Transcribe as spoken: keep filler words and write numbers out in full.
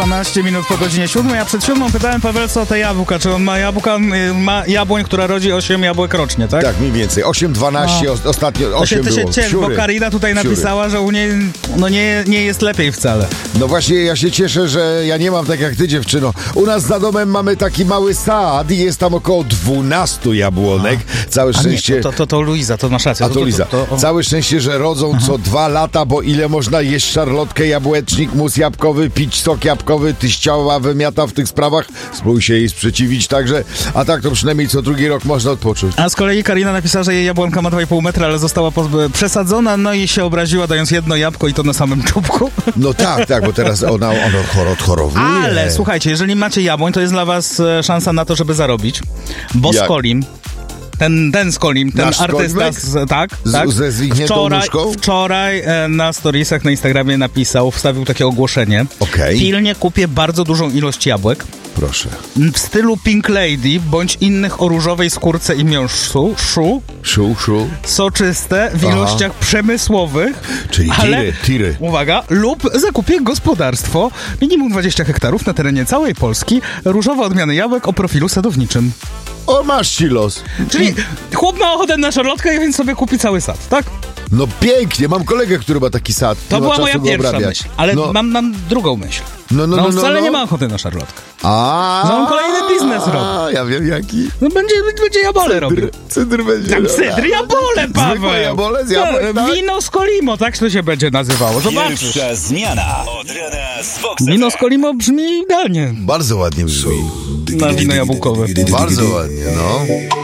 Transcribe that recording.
dwanaście minut po godzinie siódmej, a przed siódmą pytałem Pawelca o te jabłka, czy on ma jabłka, ma jabłoń, która rodzi osiem jabłek rocznie, tak? Tak, mniej więcej. osiem, dwanaście, no. Ostatnio osiem to się, było. Ty się ciesz, bo Karina tutaj Wsiury. napisała, że u niej no nie, nie jest lepiej wcale. No właśnie, ja się cieszę, że ja nie mam tak jak ty, dziewczyno. U nas za domem mamy taki mały sad i jest tam około dwunastu jabłonek. A. Całe szczęście... Nie, to, to, to, to Luiza, to masz rację. A to, to Luiza. To, to, to... Całe szczęście, że rodzą Aha. co dwa lata, bo ile można jeść szarlotkę, jabłecznik, mus jabłkowy, pić sok jabłkowy, tyściowa wymiata w tych sprawach. Spróbuj się jej sprzeciwić także, a tak to przynajmniej co drugi rok można odpocząć. A z kolei Karina napisała, że jej jabłonka ma dwa i pół metra, ale została pozb- przesadzona, no i się obraziła, dając jedno jabłko i to na samym czubku. No tak, tak, bo teraz ona, ona odchorowuje. Ale słuchajcie, jeżeli macie jabłoń, to jest dla was szansa na to, żeby zarobić, bo Jak? Skolim, ten, ten Skolim, ten Nasz artysta, z, tak, z, tak. Ze zwiniętą wczoraj, nóżką? wczoraj e, na storiesach na Instagramie napisał, wstawił takie ogłoszenie. Okay. Pilnie kupię bardzo dużą ilość jabłek. Proszę. W stylu Pink Lady, bądź innych o różowej skórce i miąższu, szu, szu, szu. soczyste, w ilościach Aha. przemysłowych. Czyli ale, tiry, tiry. Uwaga, lub zakupię gospodarstwo, minimum dwadzieścia hektarów na terenie całej Polski, różowe odmiany jabłek o profilu sadowniczym. O, masz ci los. Czyli chłop ma ochotę na szarlotkę, więc sobie kupi cały sad, tak? No pięknie, mam kolegę, który ma taki sad. To była czasu moja pierwsza obrabiać. myśl, ale no. mam, mam drugą myśl. No, no, no, no, on no, wcale no. nie ma ochoty na szarlotkę. A, no on kolejny biznes robi. A, ja wiem jaki. No będzie, będzie jabole robił. Cydr będzie. Tam cydr, jabole, Paweł. Zwykłe jabole z jabłek, no, tak? Wino z Kolimo, tak to się będzie nazywało. Zobaczysz. Pierwsza zmiana od rana z Fox Wino z Kolimo brzmi idealnie. Bardzo ładnie brzmi. Na wino jabłkowe. Bardzo ładnie, no.